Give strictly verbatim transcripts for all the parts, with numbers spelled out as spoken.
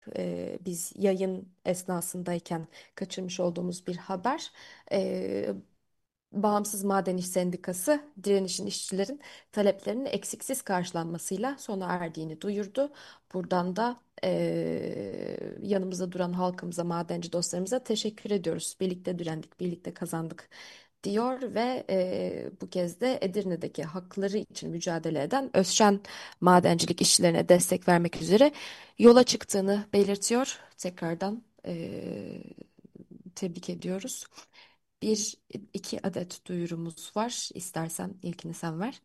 e, biz yayın esnasındayken kaçırmış olduğumuz bir haber. E, Bağımsız Maden İş Sendikası direnişin işçilerin taleplerinin eksiksiz karşılanmasıyla sona erdiğini duyurdu. Buradan da e, yanımızda duran halkımıza, madenci dostlarımıza teşekkür ediyoruz. Birlikte direndik, birlikte kazandık diyor ve e, bu kez de Edirne'deki hakları için mücadele eden Özşen madencilik işçilerine destek vermek üzere yola çıktığını belirtiyor. Tekrardan e, tebrik ediyoruz. Bir, iki adet duyurumuz var. İstersen ilkini sen ver.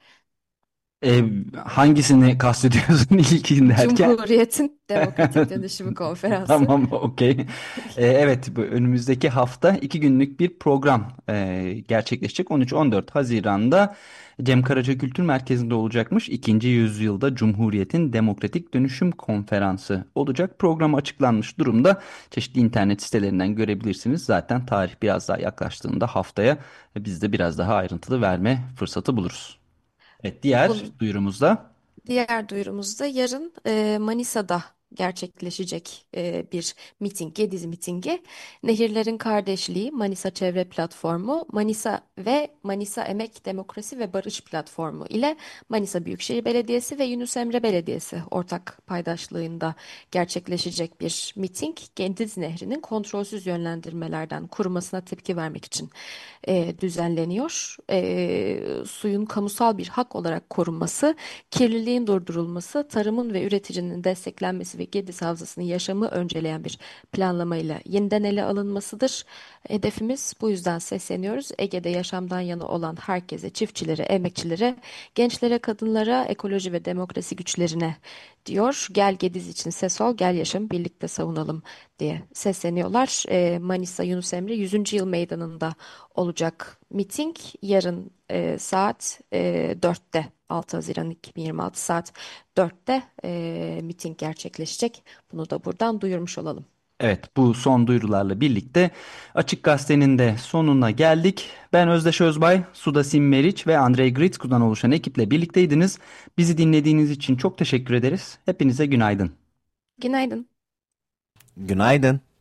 E, Hangisini kastediyorsun ilkin derken? Cumhuriyet'in Demokratik Dönüşümü Konferansı. Tamam, okey. Ee, evet, bu önümüzdeki hafta iki günlük bir program e, gerçekleşecek. on üç on dört Haziran'da Cem Karaca Kültür Merkezi'nde olacakmış. İkinci yüzyılda Cumhuriyet'in Demokratik Dönüşüm Konferansı olacak. Program açıklanmış durumda. Çeşitli internet sitelerinden görebilirsiniz. Zaten tarih biraz daha yaklaştığında haftaya biz de biraz daha ayrıntılı verme fırsatı buluruz. Evet, diğer Bunun duyurumuzda. Diğer duyurumuzda yarın e, Manisa'da gerçekleşecek e, bir miting, Gediz mitingi. Nehirlerin Kardeşliği, Manisa Çevre Platformu, Manisa ve Manisa Emek Demokrasi ve Barış Platformu ile Manisa Büyükşehir Belediyesi ve Yunus Emre Belediyesi ortak paydaşlığında gerçekleşecek bir miting. Gediz Nehri'nin kontrolsüz yönlendirmelerden kurumasına tepki vermek için e, düzenleniyor. E, suyun kamusal bir hak olarak korunması, kirliliğin durdurulması, tarımın ve üreticinin desteklenmesi ve Gediz Havzası'nın yaşamı önceleyen bir planlamayla yeniden ele alınmasıdır. Hedefimiz bu yüzden sesleniyoruz. Ege'de yaşamdan yana olan herkese, çiftçilere, emekçilere, gençlere, kadınlara, ekoloji ve demokrasi güçlerine diyor. Gel Gediz için ses ol, gel yaşam birlikte savunalım diye sesleniyorlar. E, Manisa Yunus Emre yüzüncü. Yıl Meydanı'nda olacak miting yarın e, saat e, dörtte altı Haziran iki bin yirmi altı saat dörtte e, miting gerçekleşecek. Bunu da buradan duyurmuş olalım. Evet, bu son duyurularla birlikte Açık Gazete'nin de sonuna geldik. Ben Özdeş Özbay, Sudasim Meriç ve Andrei Gritsku'dan oluşan ekiple birlikteydiniz. Bizi dinlediğiniz için çok teşekkür ederiz. Hepinize günaydın. Günaydın. Günaydın.